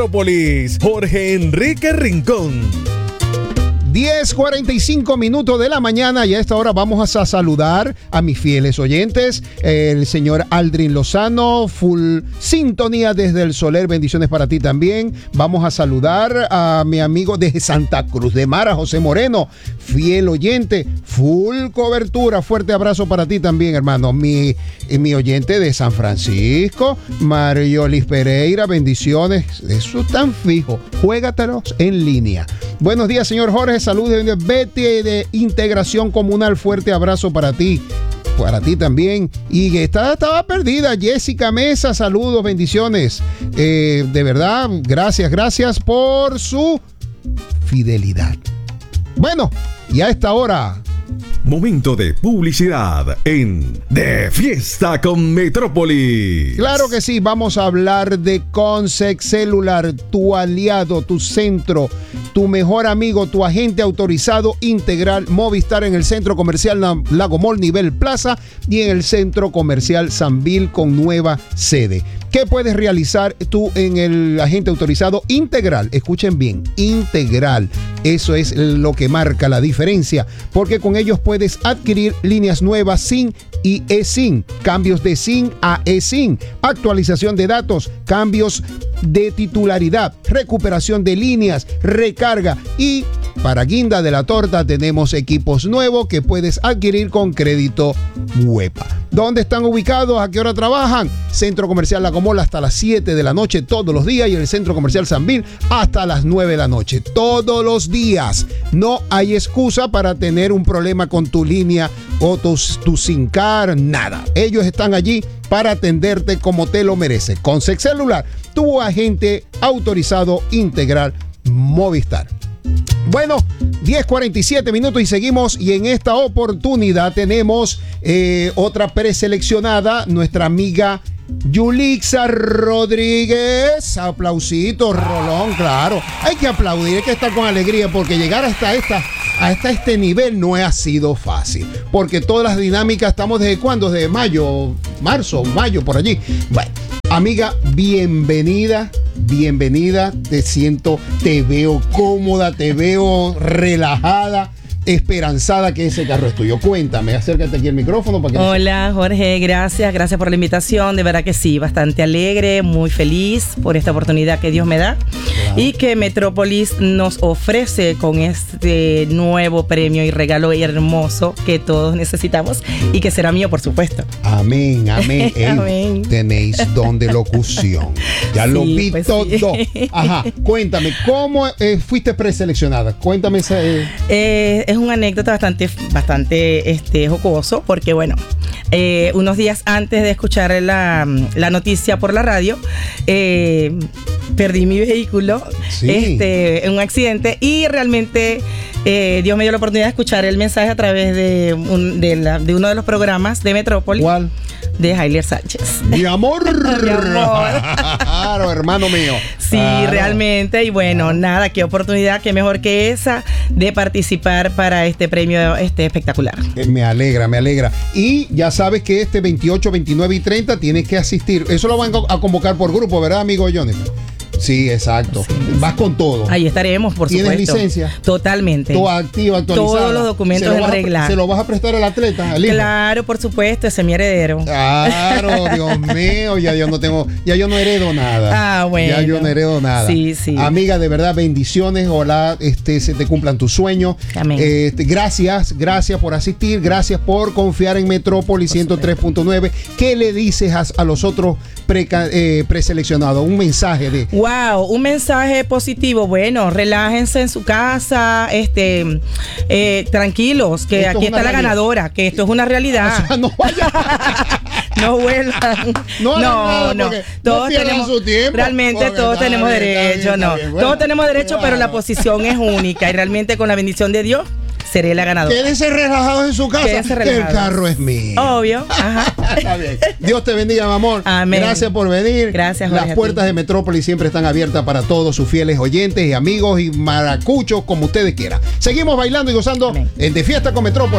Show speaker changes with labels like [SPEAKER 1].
[SPEAKER 1] Metrópolis, Jorge Enrique Rincón.
[SPEAKER 2] 10:45 minutos de la mañana y a esta hora vamos a saludar a mis fieles oyentes. El señor Aldrin Lozano, full sintonía desde el Soler, bendiciones para ti también. Vamos a saludar a mi amigo de Santa Cruz de Mara, José Moreno, fiel oyente, full cobertura, fuerte abrazo para ti también, hermano. Mi oyente de San Francisco, Mariolis Pereira, bendiciones. Eso es tan fijo, juégatelos en línea. Buenos días, señor Jorge. Saludos de Betty de Integración Comunal. Fuerte abrazo para ti. Para ti también. Y estaba perdida. Jessica Mesa, saludos, bendiciones. De verdad, gracias por su fidelidad. Bueno, y a esta hora.
[SPEAKER 1] Momento de publicidad en De Fiesta con Metrópolis.
[SPEAKER 2] Claro que sí, vamos a hablar de Consec Celular, tu aliado, tu centro, tu mejor amigo, tu agente autorizado integral Movistar en el Centro Comercial Lago Mall Nivel Plaza y en el Centro Comercial Sanvil con nueva sede. ¿Qué puedes realizar tú en el agente autorizado integral? Escuchen bien, integral. Eso es lo que marca la diferencia, porque con ellos puedes adquirir líneas nuevas SIM y eSIM, cambios de SIM a eSIM, actualización de datos, cambios de titularidad, recuperación de líneas, recarga y para guinda de la torta tenemos equipos nuevos que puedes adquirir con crédito Huepa. ¿Dónde están ubicados? ¿A qué hora trabajan? Centro Comercial Lago Mall hasta las 7 de la noche todos los días y el Centro Comercial Sanvil hasta las 9 de la noche todos los días. No hay excusa para tener un problema con tu línea o tu SIM card, nada. Ellos están allí para atenderte como te lo merece. Consec Celular, tu agente autorizado integral Movistar. Bueno, 10:47 minutos y seguimos, y en esta oportunidad tenemos otra preseleccionada, nuestra amiga Yulixa Rodríguez. Aplausitos, Rolón, claro. Hay que aplaudir, hay que estar con alegría porque llegar hasta este nivel no ha sido fácil. Porque todas las dinámicas estamos desde cuándo, desde mayo, por allí. Bueno, amiga, bienvenida. Te veo cómoda, te veo relajada, esperanzada que ese carro es tuyo. Cuéntame, acércate aquí al micrófono para que...
[SPEAKER 3] Hola, Jorge, gracias por la invitación. De verdad que sí, bastante alegre, muy feliz por esta oportunidad que Dios me da. Claro. Y que Metrópolis nos ofrece con este nuevo premio y regalo hermoso que todos necesitamos y que será mío, por supuesto.
[SPEAKER 2] Amén.
[SPEAKER 3] Amén.
[SPEAKER 2] Tenéis don de locución. Ya sí, lo vi pues todo. Sí. Ajá, cuéntame, ¿cómo fuiste preseleccionada? Cuéntame esa...
[SPEAKER 3] Es una anécdota bastante jocoso, porque bueno, unos días antes de escuchar la noticia por la radio, perdí mi vehículo en un accidente y realmente Dios me dio la oportunidad de escuchar el mensaje a través de uno de los programas de Metrópolis.
[SPEAKER 2] ¿Cuál?
[SPEAKER 3] De Jailier Sánchez.
[SPEAKER 2] ¡Mi amor!
[SPEAKER 3] ¡Mi amor!
[SPEAKER 2] Claro, hermano mío.
[SPEAKER 3] Sí, claro. Realmente. Y bueno, nada, qué oportunidad, qué mejor que esa de participar para este premio espectacular.
[SPEAKER 2] Me alegra. Y ya sabes que este 28, 29 y 30 tienes que asistir. Eso lo van a convocar por grupo, ¿verdad, amigo Jonathan? Sí, exacto. Sí. Vas con todo.
[SPEAKER 3] Ahí estaremos, por supuesto.
[SPEAKER 2] ¿Tienes licencia?
[SPEAKER 3] Totalmente.
[SPEAKER 2] Todo activo, actualizado.
[SPEAKER 3] Todos los documentos en regla.
[SPEAKER 2] ¿Se lo vas a prestar al atleta, al hijo?
[SPEAKER 3] Claro, por supuesto, ese es mi heredero.
[SPEAKER 2] Claro, Dios mío, ya yo no heredo nada.
[SPEAKER 3] Ah, bueno.
[SPEAKER 2] Ya yo no heredo nada.
[SPEAKER 3] Sí.
[SPEAKER 2] Amiga, de verdad, bendiciones. Ojalá se te cumplan tus sueños.
[SPEAKER 3] Amén.
[SPEAKER 2] Gracias por asistir, gracias por confiar en Metrópolis 103.9. ¿Qué le dices a los otros preseleccionados? Un mensaje de...
[SPEAKER 3] Wow, un mensaje positivo. Bueno, relájense en su casa, tranquilos, que
[SPEAKER 2] esto
[SPEAKER 3] aquí está la ganadora, que esto es una realidad.
[SPEAKER 2] O sea, no vaya.
[SPEAKER 3] No vuelvan. No. Todos tenemos
[SPEAKER 2] su tiempo.
[SPEAKER 3] Realmente todos tenemos derecho, todos tenemos derecho, pero la posición es única y realmente con la bendición de Dios seré la ganadora.
[SPEAKER 2] Quédense relajados en su casa. Que el carro es mío.
[SPEAKER 3] Obvio. Ajá.
[SPEAKER 2] Está bien. Dios te bendiga, mi amor.
[SPEAKER 3] Amén.
[SPEAKER 2] Gracias por venir.
[SPEAKER 3] Gracias, Jorge.
[SPEAKER 2] Las puertas de Metrópolis siempre están abiertas para todos sus fieles oyentes y amigos y maracuchos, como ustedes quieran. Seguimos bailando y gozando en De Fiesta con Metrópolis.